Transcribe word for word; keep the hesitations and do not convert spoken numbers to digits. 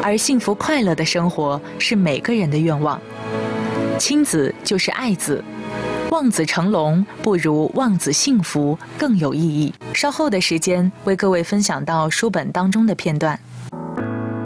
而幸福快乐的生活是每个人的愿望。亲子就是爱子，望子成龙不如望子幸福更有意义。稍后的时间为各位分享到书本当中的片段。